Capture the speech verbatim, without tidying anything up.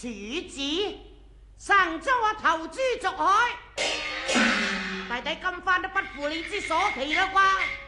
處子，生咗我投諸俗海，弟弟今番都不負你之所期啦啩。